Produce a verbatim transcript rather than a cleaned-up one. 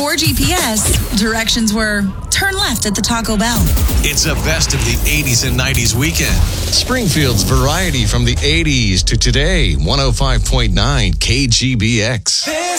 Before G P S, directions were turn left at the Taco Bell. It's a best of the eighties and nineties weekend. Springfield's variety from the eighties to today. one oh five point nine K G B X.